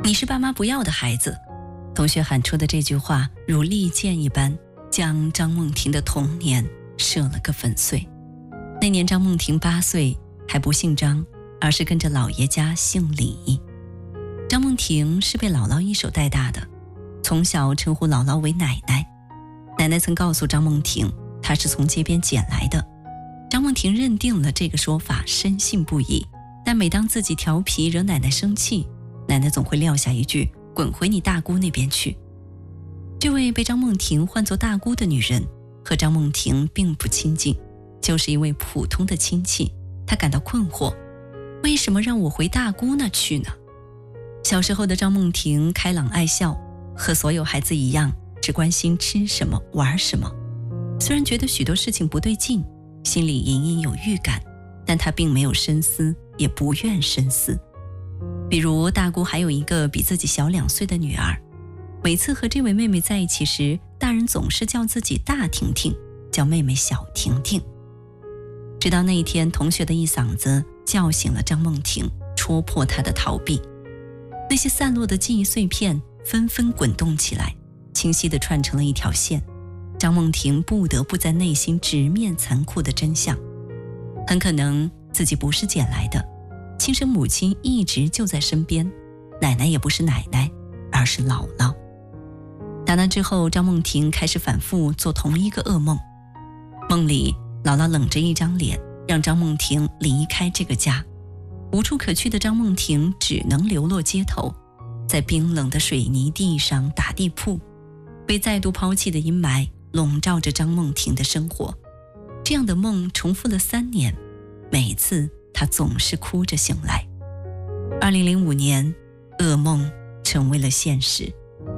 你是爸妈不要的孩子。同学喊出的这句话如利剑一般，将张梦婷的童年射了个粉碎。那年张梦婷8岁，还不姓张，而是跟着姥爷家姓李。张梦婷是被姥姥一手带大的，从小称呼姥姥为奶奶。奶奶曾告诉张梦婷，她是从街边捡来的。张梦婷认定了这个说法，深信不疑。但每当自己调皮惹奶奶生气，奶奶总会撂下一句：“滚回你大姑那边去。”这位被张梦婷唤作大姑的女人和张梦婷并不亲近，就是一位普通的亲戚。她感到困惑，为什么让我回大姑那去呢？小时候的张梦婷开朗爱笑，和所有孩子一样，只关心吃什么玩什么。虽然觉得许多事情不对劲，心里隐隐有预感，但她并没有深思，也不愿深思。比如大姑还有一个比自己小2岁的女儿，每次和这位妹妹在一起时，大人总是叫自己大婷婷，叫妹妹小婷婷。直到那一天，同学的一嗓子叫醒了张梦婷，戳破她的逃避。那些散落的记忆碎片纷纷滚动起来，清晰地串成了一条线。张梦婷不得不在内心直面残酷的真相，很可能自己不是捡来的，亲生母亲一直就在身边，奶奶也不是奶奶，而是姥姥。打那之后，张梦婷开始反复做同一个噩梦。梦里，姥姥冷着一张脸，让张梦婷离开这个家。无处可去的张梦婷只能流落街头，在冰冷的水泥地上打地铺。被再度抛弃的阴霾笼罩着张梦婷的生活。这样的梦重复了3年，每次她总是哭着醒来。2005年，噩梦成为了现实。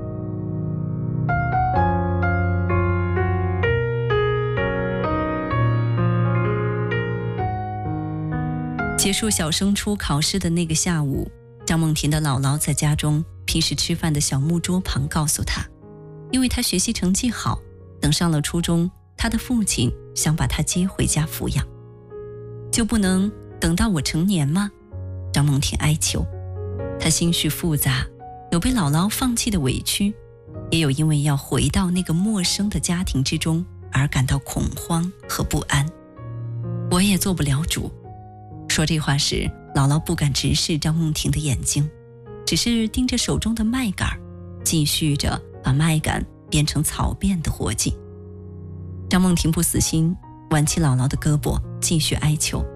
结束小升初考试的那个下午，张梦婷的姥姥在家中平时吃饭的小木桌旁告诉她，因为她学习成绩好，等上了初中，她的父亲想把她接回家抚养。就不能等到我成年吗？张梦婷哀求。她心绪复杂，有被姥姥放弃的委屈，也有因为要回到那个陌生的家庭之中而感到恐慌和不安。我也做不了主。说这话时，姥姥不敢直视张梦婷的眼睛，只是盯着手中的麦秆，继续着把麦秆变成草便的活计。张梦婷不死心，挽起姥姥的胳膊，继续哀求。